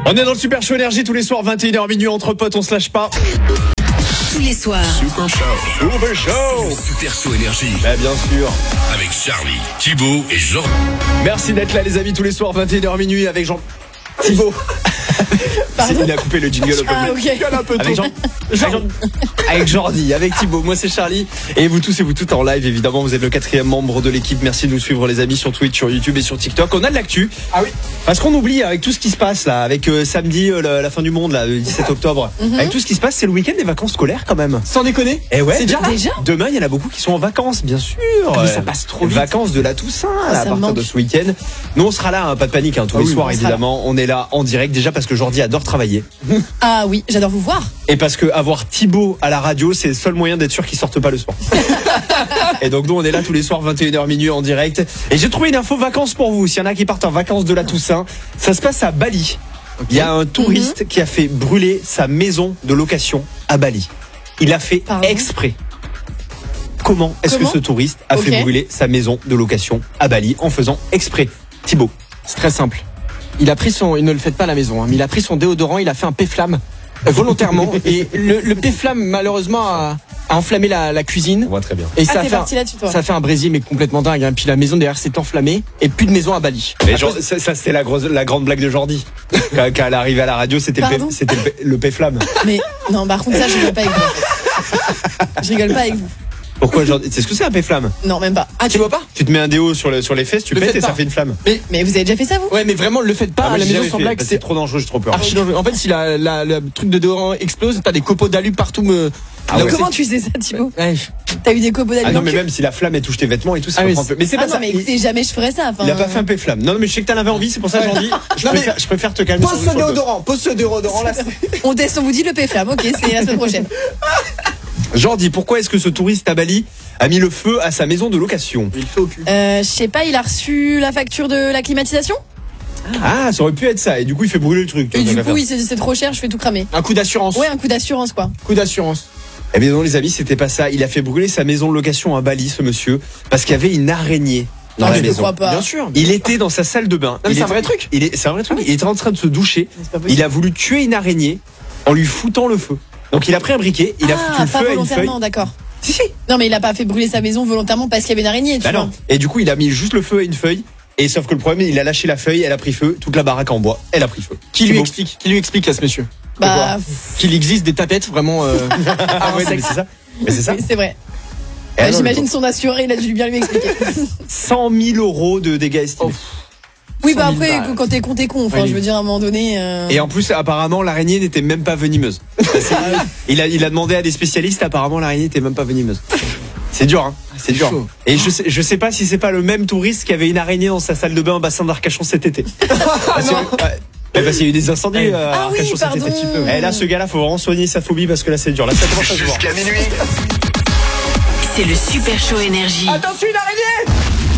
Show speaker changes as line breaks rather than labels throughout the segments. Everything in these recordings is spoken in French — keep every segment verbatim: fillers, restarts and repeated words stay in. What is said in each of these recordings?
On est dans le Super Show Énergie tous les soirs, vingt et une heures minuit, entre potes, on se lâche pas.
Tous les soirs.
Super Show.
Super Show.
Super Show Énergie.
Bah, bien sûr.
Avec Charlie, Thibaut et Jean.
Merci d'être là les amis tous les soirs, vingt et une heures minuit avec Jean... Thibaut. Il a coupé le jingle un peu,
Ah, okay.
un peu avec Jean, Jean, avec Jordi, avec Thibaut, moi c'est Charlie et vous tous et vous toutes en live évidemment, vous êtes le quatrième membre de l'équipe. Merci de nous suivre les amis sur Twitch, sur YouTube et sur TikTok. On a de l'actu. Ah oui. Parce qu'on oublie avec tout ce qui se passe là, avec euh, samedi euh, la, la fin du monde là, le dix-sept octobre. Mm-hmm. Avec tout ce qui se passe, c'est le week-end des vacances scolaires quand même.
Sans déconner.
Et ouais.
C'est déjà, déjà
Demain il y en a beaucoup qui sont en vacances bien sûr.
Mais ça passe trop vite.
Vacances de la Toussaint là, à partir
manque.
de ce week-end. Nous on sera là, hein, pas de panique hein, tous
ah
les
oui,
soirs
on
évidemment. On est là en direct déjà parce que Jordi adore travailler.
Ah oui, j'adore vous voir.
Et parce que avoir Thibaut à la radio, c'est le seul moyen d'être sûr qu'il sorte pas le soir. Et donc nous on est là tous les soirs vingt et une heures minuit en direct. Et j'ai trouvé une info vacances pour vous. S'il y en a qui partent en vacances de la Toussaint, ça se passe à Bali. Okay. Il y a un touriste mm-hmm. qui a fait brûler sa maison de location à Bali. Il l'a fait Pardon exprès. Comment est-ce que ce touriste a okay. fait brûler sa maison de location à Bali en faisant exprès? Thibaut.
C'est très simple. Il a pris son, il ne le fait pas à la maison, hein, mais il a pris son déodorant, il a fait un P-flamme euh, volontairement et le, le P-flamme malheureusement a, a enflammé la, la cuisine.
On voit très bien.
Et
ah,
ça, a fait un, ça a fait un brésil mais complètement dingue. Hein. Puis la maison derrière s'est enflammée et plus de maison à Bali.
Mais genre, ça, ça c'était la grosse, la grande blague de Jordi. Quand, quand elle est arrivée à la radio, c'était
Pardon
le, P, c'était le, P, le P-flamme.
Mais non, par contre ça, je rigole pas avec vous. Je rigole pas avec vous.
Pourquoi Jordi? C'est ce que c'est un P-flamme?
Non, même pas.
Ah, tu vois pas?
Tu te mets un déo sur, le, sur les fesses, tu le pètes et pas. Ça fait une flamme.
Mais, mais vous avez déjà fait ça, vous?
Ouais, mais vraiment, le faites pas
ah,
à la maison sans blague.
C'est trop dangereux, j'ai trop peur.
Archi dangereux. En fait, si la, la, la, le truc de déodorant explose, t'as des copeaux d'alu partout. Me...
Ah ouais, comment tu sais ça, Thibaut?
Ouais.
T'as eu des copeaux d'alu?
Ah non, mais même si la flamme elle touche tes vêtements et tout, ça
ah
peut
oui,
prendre un peu. Mais c'est
ah
pas
non,
ça.
mais écoutez, jamais je ferais ça. Enfin...
Il a pas fait un P-flamme. Non, mais je sais que t'en avais envie, c'est pour ça que j'en dis. Je, préfère, je préfère te calmer.
Pose ce déodorant, pose ce déodorant là.
On teste, on vous dit le P-flamme. Ok, c'est la semaine prochaine.
Jordi, pourquoi est-ce que ce touriste à Bali a mis le feu à sa maison de location?
Il fait au cul.
Euh, je sais pas, il a reçu la facture de la climatisation?
Ah, ça aurait pu être ça. Et du coup, il fait brûler le truc.
Et du coup, oui, c'est, c'est trop cher, je fais tout cramer.
Un coup d'assurance.
Ouais, un coup d'assurance, quoi.
Coup d'assurance.
Eh bien non, les amis, c'était pas ça. Il a fait brûler sa maison de location à Bali, ce monsieur, parce qu'il y avait une araignée dans
ah,
la
je
maison.
Crois pas.
Bien sûr.
Il était dans sa salle de bain.
Non,
il
c'est
est
un vrai truc.
Il est, c'est un vrai truc. Il était en train de se doucher. Il a voulu tuer une araignée en lui foutant le feu. Donc il a pris un briquet, il a
ah,
foutu le feu à une feuille.
D'accord.
Si, si.
Non, mais il a pas fait brûler sa maison volontairement parce qu'il y avait une araignée, tu
bah
vois.
Non. Et du coup, il a mis juste le feu à une feuille. Et sauf que le problème, il a lâché la feuille, elle a pris feu, toute la baraque en bois, elle a pris feu.
Qui lui explique Qui lui explique à ce monsieur
Bah,
qu'il existe des tapettes vraiment. Euh...
ah ouais, mais c'est ça. Mais c'est ça.
Oui, c'est vrai.
Bah,
alors, j'imagine son assuré, il a dû bien lui expliquer.
cent mille euros de dégâts estimés. Oh.
Oui, bah après, balles. Quand t'es con, t'es con. Enfin, oui. Je veux dire, à un moment donné. Euh...
Et en plus, apparemment, l'araignée n'était même pas venimeuse. il, a, il a demandé à des spécialistes, apparemment, l'araignée n'était même pas venimeuse. C'est dur, hein. C'est dur. Chaud. Et je sais, je sais pas si c'est pas le même touriste qui avait une araignée dans sa salle de bain au bassin d'Arcachon cet été. Parce que, ouais, parce qu'il y a eu des incendies euh,
ah
à Arcachon
oui,
cet été. Et là, ce gars-là, faut vraiment soigner sa phobie parce que là, c'est dur. Là, ça commence à se voir.
Jusqu'à minuit.
C'est le Super Show Énergie.
Attention, une araignée!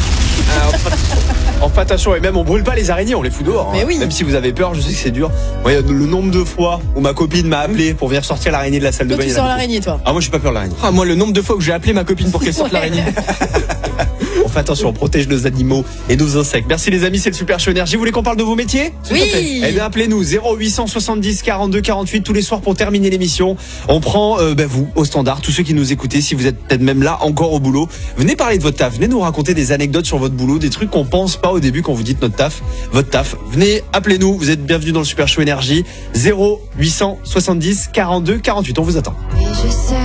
Enfin, attention, et même on brûle pas les araignées, on les fout dehors.
Mais
hein.
oui.
Même si vous avez peur, je sais que c'est dur. Ouais, le nombre de fois où ma copine m'a appelé pour venir sortir l'araignée de la salle
toi,
de bain.
Tu sors l'araignée, toi?
Ah, moi, je suis pas peur de l'araignée.
Ah, moi, le nombre de fois que j'ai appelé ma copine pour qu'elle sorte ouais. l'araignée.
On fait attention, on protège nos animaux et nos insectes. Merci les amis, c'est le Super Show Énergie. Vous voulez qu'on parle de vos métiers?
Oui.
Eh bien, appelez-nous zéro huit cent soixante-dix quarante-deux quarante-huit tous les soirs pour terminer l'émission. On prend euh, bah, vous au standard, tous ceux qui nous écoutez, si vous êtes peut-être même là encore au boulot. Venez parler de votre taf, venez nous raconter des anecdotes sur votre boulot, des trucs qu'on pense pas au début quand vous dites notre taf, votre taf. Venez, appelez-nous, vous êtes bienvenus dans le Super Show Énergie. zéro huit cent soixante-dix quarante-deux quarante-huit, on vous attend.